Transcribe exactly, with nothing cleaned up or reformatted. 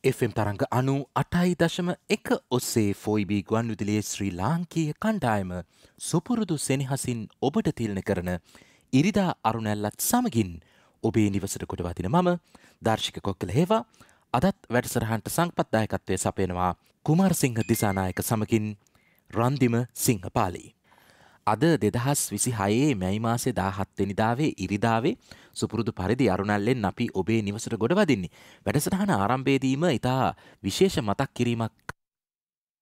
F M තරංග අනු අටයි දශම එක ඔස්සේ ෆෝයිබී ගුවන්විදුලියේ ශ්‍රී ලාංකීය කණ්ඩායම සුපුරුදු සෙනෙහසින් ඔබට තිල්න කරන ඉරිදා අරුණැල්ලත් සමගින් ඔබේ නිවසට කොට වදින මම දර්ශික කොක්කල හේවා අදත් වැඩසටහනට සංපත්දායකත්වය සපයනවා කුමාරසිංහ දිසානායක සමගින් රන්දිම සිංහපාලි. අද දෙදහස් විසිහයේ මැයි මාසේ දාහත් වෙනිදාවේ ඉරිදාවේ සුපුරුදු පරිදි අරුණැල්ලෙන් අපි ඔබේ නිවසට ගොඩ වදින්නේ. වැඩසටහන ආරම්භයේදීම ඉතා විශේෂ මතක් කිරීමක්